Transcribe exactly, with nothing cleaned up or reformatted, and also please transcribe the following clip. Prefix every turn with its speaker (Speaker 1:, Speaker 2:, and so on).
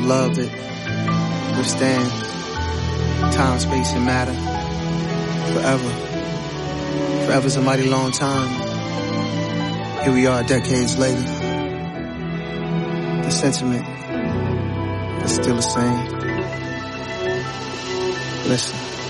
Speaker 1: love that withstand time, space, and matter forever. Forever's a mighty long time. Here we are decades later. The sentiment is still the same. Listen.